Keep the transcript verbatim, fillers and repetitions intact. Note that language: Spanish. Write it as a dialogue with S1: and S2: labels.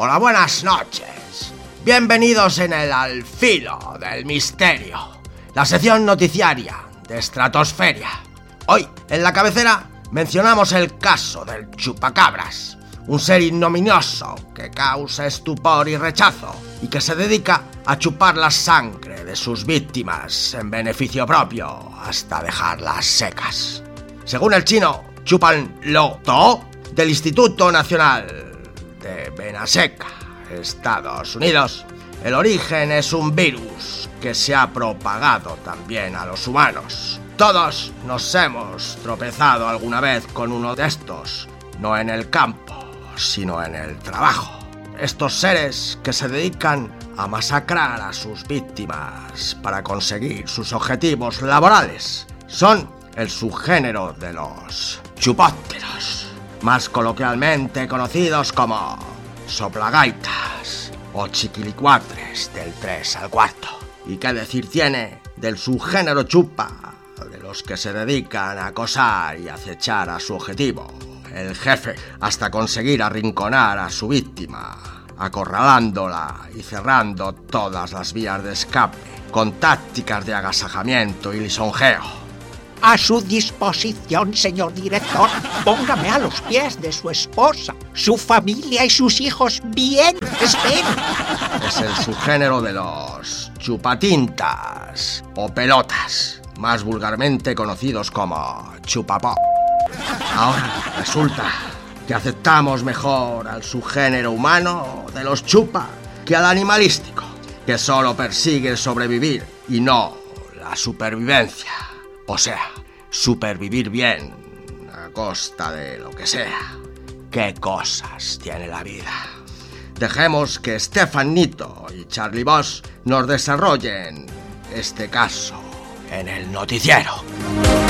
S1: Hola, buenas noches. Bienvenidos en el Al Filo del Misterio, la sección noticiaria de Estratosferia. Hoy, en la cabecera, mencionamos el caso del chupacabras, un ser ignominioso que causa estupor y rechazo y que se dedica a chupar la sangre de sus víctimas en beneficio propio hasta dejarlas secas. Según el chino Chupan Lo To, del Instituto Nacional de Benaseca, Estados Unidos, el origen es un virus que se ha propagado también a los humanos. Todos nos hemos tropezado alguna vez con uno de estos, no en el campo, sino en el trabajo. Estos seres que se dedican a masacrar a sus víctimas para conseguir sus objetivos laborales son el subgénero de los chupópteros, más coloquialmente conocidos como soplagaitas o chiquilicuatres del tres al cuarto. ¿Y qué decir tiene del subgénero chupa, de los que se dedican a acosar y acechar a su objetivo, el jefe, hasta conseguir arrinconar a su víctima, acorralándola y cerrando todas las vías de escape con tácticas de agasajamiento y lisonjeo?
S2: A su disposición, señor director. Póngame a los pies de su esposa, su familia y sus hijos bien. Espere.
S1: Es el subgénero de los chupatintas o pelotas, más vulgarmente conocidos como chupapop. Ahora resulta que aceptamos mejor al subgénero humano de los chupa que al animalístico, que solo persigue sobrevivir y no la supervivencia. O sea, supervivir bien a costa de lo que sea. ¿Qué cosas tiene la vida? Dejemos que Stefan Nito y Charlie Voss nos desarrollen este caso en el noticiero.